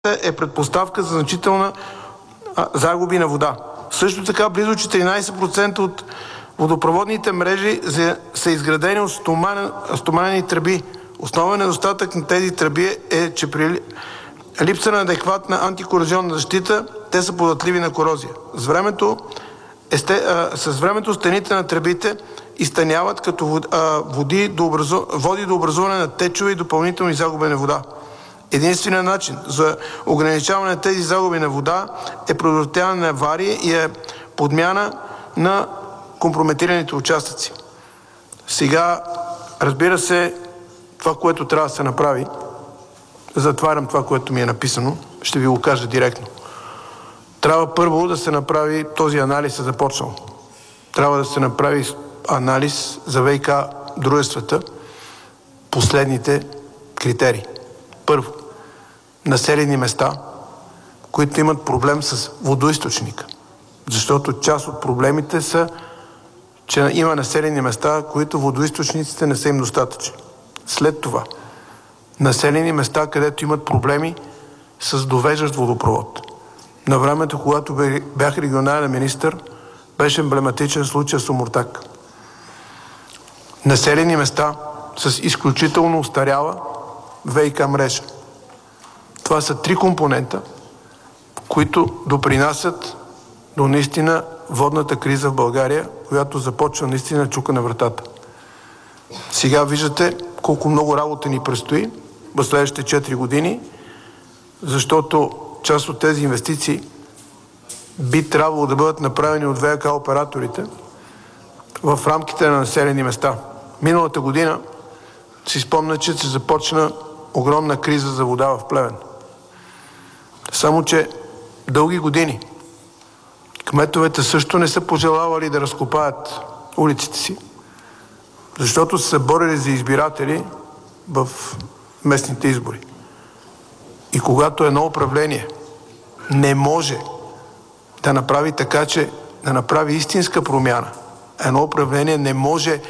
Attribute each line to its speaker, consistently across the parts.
Speaker 1: е предпоставка за значителна загуби на вода. Също така близо 14% от водопроводните мрежи са изградени от стоманени тръби. Основен недостатък на тези тръби е, че при липса на адекватна антикорозионна защита те са податливи на корозия. С времето стените на тръбите изтъняват, като води до образуване на течове и допълнителни загуби на вода. Единственият начин за ограничаване на тези загуби на вода е предотвратяване на аварии и подмяна на компрометираните участъци. Сега, разбира се, това, което трябва да се направи, затварям това, което ми е написано, ще ви го кажа директно. Трябва първо да се направи, този анализ е започнал. Трябва да се направи анализ за ВиК дружествата, последните критерии. Първо, населени места, които имат проблем с водоизточника. Защото част от проблемите са, че има населени места, които водоизточниците не са им достатъчни. След това, населени места, където имат проблеми с довеждащ водопровод. На времето, когато бях регионален министър, беше емблематичен случай с Омуртаг. Населени места с изключително устаряла ВиК мрежа. Това са три компонента, които допринасят до наистина водната криза в България, която започва наистина чука на вратата. Сега виждате колко много работа ни предстои в следващите 4 години, защото част от тези инвестиции би трябвало да бъдат направени от ВиК операторите в рамките на населени места. Миналата година си спомня, че се започна огромна криза за вода в Плевен. Само че дълги години кметовете също не са пожелавали да разкопаят улиците си, защото са се борили за избиратели в местните избори. И когато едно управление не може да направи така, че да направи истинска промяна, едно управление не може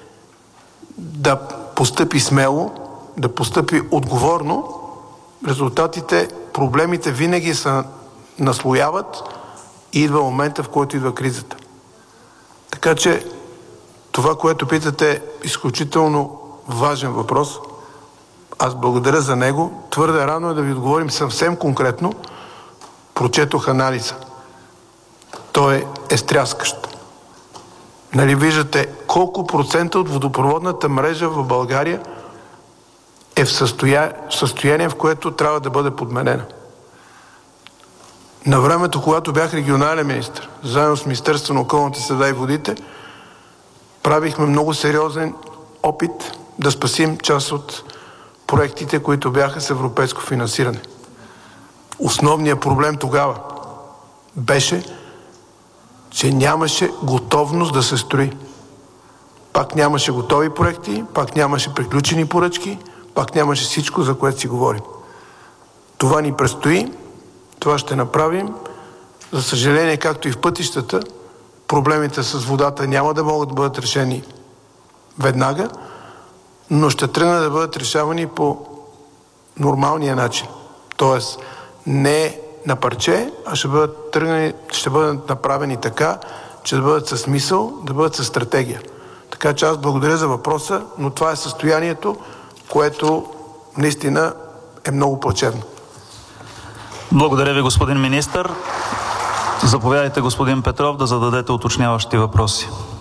Speaker 1: да постъпи смело, да постъпи отговорно, резултатите, проблемите винаги се наслояват и идва момента, в който идва кризата. Така че това, което питате, е изключително важен въпрос. Аз благодаря за него. Твърде рано е да ви отговорим съвсем конкретно. Прочетох анализа. Той е стряскащ. Нали виждате колко процента от водопроводната мрежа в България е в състояние, в което трябва да бъде подменена. На времето, когато бях регионален министър, заедно с Министерството на околната среда и водите, правихме много сериозен опит да спасим част от проектите, които бяха с европейско финансиране. Основният проблем тогава беше, че нямаше готовност да се строи. Пак нямаше готови проекти, пак нямаше приключени поръчки, пак нямаше всичко, за което си говорим. Това ни предстои, това ще направим. За съжаление, както и в пътищата, проблемите с водата няма да могат да бъдат решени веднага, но ще тръгнат да бъдат решавани по нормалния начин. Тоест, не на парче, а ще бъдат направени така, че да бъдат със смисъл, да бъдат със стратегия. Така че аз благодаря за въпроса, но това е състоянието, което наистина е много плачевно.
Speaker 2: Благодаря ви, господин министър. Заповядайте, господин Петров, да зададете уточняващи въпроси.